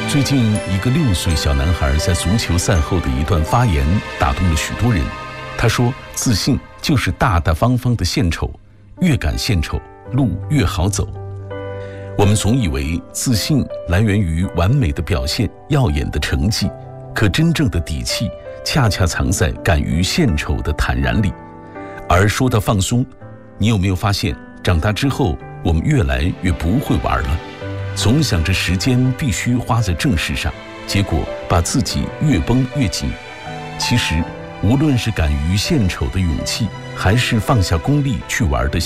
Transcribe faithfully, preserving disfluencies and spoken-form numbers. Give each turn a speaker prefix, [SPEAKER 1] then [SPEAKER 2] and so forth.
[SPEAKER 1] 最近，一个六岁小男孩在足球赛后的一段发言打动了许多人。他说：“自信就是大大方方的献丑，越敢献丑，路越好走。”我们总以为自信来源于完美的表现、耀眼的成绩，可真正的底气恰恰藏在敢于献丑的坦然里。而说到放松，你有没有发现，长大之后我们越来越不会玩了？总想着时间必须花在正事上，结果把自己越绷越紧。其实，无论是敢于献丑的勇气，还是放下功利去玩的